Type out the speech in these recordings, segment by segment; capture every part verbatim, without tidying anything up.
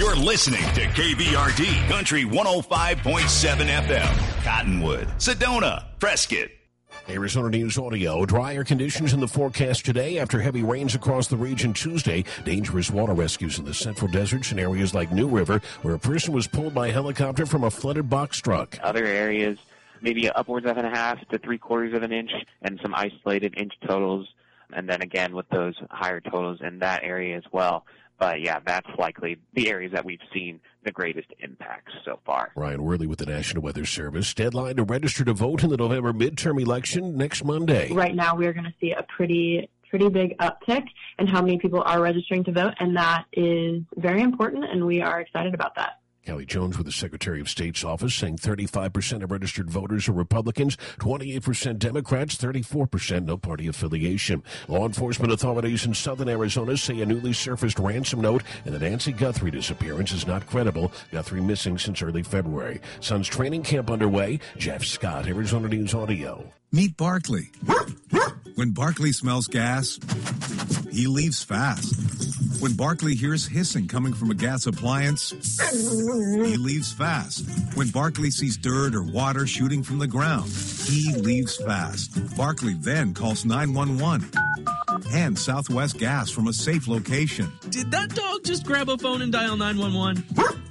You're listening to K V R D Country one oh five point seven F M. Cottonwood, Sedona, Prescott. Arizona News Audio. Drier conditions in the forecast today after heavy rains across the region Tuesday. Dangerous water rescues in the central deserts in areas like New River, where a person was pulled by helicopter from a flooded box truck. Other areas, maybe upwards of a half to three quarters of an inch, and some isolated inch totals. And then again with those higher totals in that area as well. But, yeah, that's likely the areas that we've seen the greatest impacts so far. Ryan Worley with the National Weather Service. Deadline to register to vote in the November midterm election next Monday. Right now we're going to see a pretty pretty big uptick in how many people are registering to vote, and that is very important, and we are excited about that. Kelly Jones with the Secretary of State's office saying thirty-five percent of registered voters are Republicans, twenty-eight percent Democrats, thirty-four percent no party affiliation. Law enforcement authorities in southern Arizona say a newly surfaced ransom note and the Nancy Guthrie disappearance is not credible. Guthrie missing since early February. Son's training camp underway. Jeff Scott, Arizona News Audio. Meet Barkley. When Barkley smells gas, he leaves fast. When Barkley hears hissing coming from a gas appliance, he leaves fast. When Barkley sees dirt or water shooting from the ground, he leaves fast. Barkley then calls nine one one and Southwest Gas from a safe location. Did that dog just grab a phone and dial nine one one?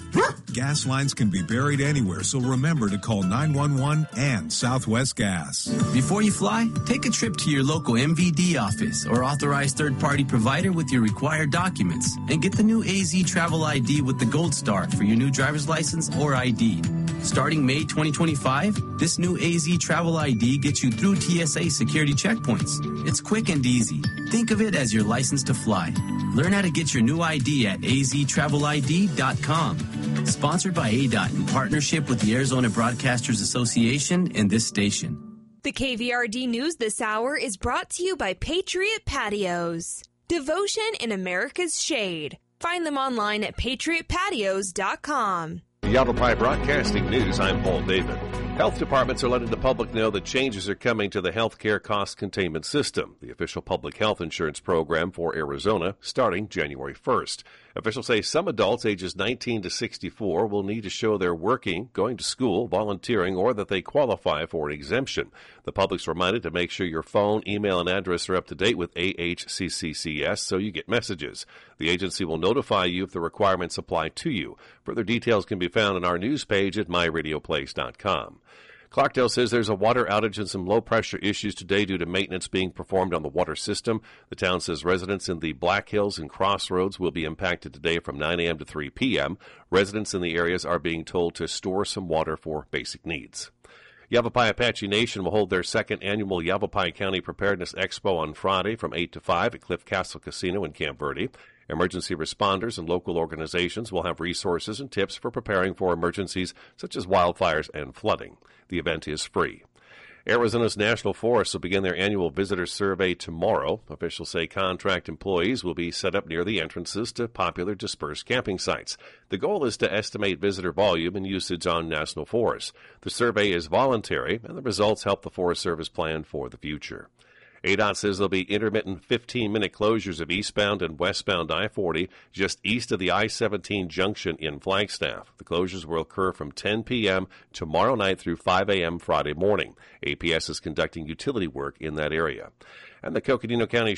Gas lines can be buried anywhere, so remember to call nine one one and Southwest Gas. Before you fly, take a trip to your local M V D office or authorized third-party provider with your required documents and get the new A Z Travel I D with the Gold Star for your new driver's license or I D. Starting May twenty twenty-five, this new A Z Travel I D gets you through T S A security checkpoints. It's quick and easy. Think of it as your license to fly. Learn how to get your new I D at a z travel I D dot com. Sponsored by A D O T in partnership with the Arizona Broadcasters Association and this station. The K V R D News this hour is brought to you by Patriot Patios. Devotion in America's shade. Find them online at patriot patios dot com. Yavapai Broadcasting News, I'm Paul David. Health departments are letting the public know that changes are coming to the health care cost containment system, the official public health insurance program for Arizona, starting January first. Officials say some adults ages nineteen to sixty-four will need to show they're working, going to school, volunteering, or that they qualify for an exemption. The public's reminded to make sure your phone, email, and address are up to date with A H C C C S so you get messages. The agency will notify you if the requirements apply to you. Further details can be found on our news page at my radio place dot com. Clarkdale says there's a water outage and some low-pressure issues today due to maintenance being performed on the water system. The town says residents in the Black Hills and Crossroads will be impacted today from nine a.m. to three p.m. Residents in the areas are being told to store some water for basic needs. Yavapai Apache Nation will hold their second annual Yavapai County Preparedness Expo on Friday from eight to five at Cliff Castle Casino in Camp Verde. Emergency responders and local organizations will have resources and tips for preparing for emergencies such as wildfires and flooding. The event is free. Arizona's National Forests will begin their annual visitor survey tomorrow. Officials say contract employees will be set up near the entrances to popular dispersed camping sites. The goal is to estimate visitor volume and usage on national forests. The survey is voluntary, and the results help the Forest Service plan for the future. A D O T says there'll be intermittent fifteen-minute closures of eastbound and westbound I forty just east of the I seventeen junction in Flagstaff. The closures will occur from ten p.m. tomorrow night through five a.m. Friday morning. A P S is conducting utility work in that area. And the Coconino County